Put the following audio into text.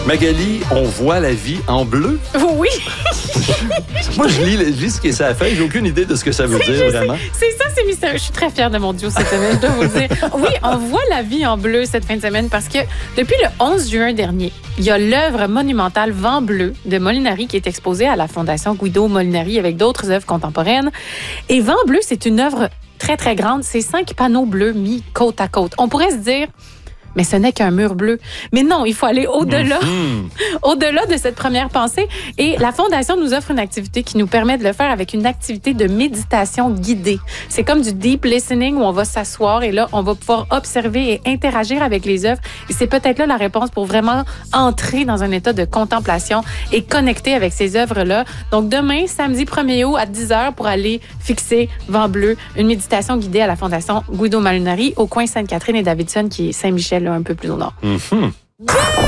Magali, on voit la vie en bleu. Oui. Moi, je lis ce qui est sur la feuille. J'ai aucune idée de ce que ça veut dire, vraiment. C'est ça, c'est mystérieux. Je suis très fière de mon duo cette semaine, je dois vous le dire. Oui, on voit la vie en bleu cette fin de semaine parce que depuis le 11 juin dernier, il y a l'œuvre monumentale Vent bleu de Molinari qui est exposée à la Fondation Guido Molinari avec d'autres œuvres contemporaines. Et Vent bleu, c'est une œuvre très, très grande. C'est 5 panneaux bleus mis côte à côte. On pourrait se dire... mais ce n'est qu'un mur bleu. Mais non, il faut aller au-delà, au-delà de cette première pensée. Et la Fondation nous offre une activité qui nous permet de le faire avec une activité de méditation guidée. C'est comme du deep listening où on va s'asseoir et là, on va pouvoir observer et interagir avec les œuvres. Et c'est peut-être là la réponse pour vraiment entrer dans un état de contemplation et connecter avec ces œuvres-là. Donc demain, samedi 1er août à 10h pour aller fixer Vent bleu, une méditation guidée à la Fondation Guido Molinari au coin Sainte-Catherine et Davidson qui est Saint-Michel, là, un peu plus au nord. Mm-hmm.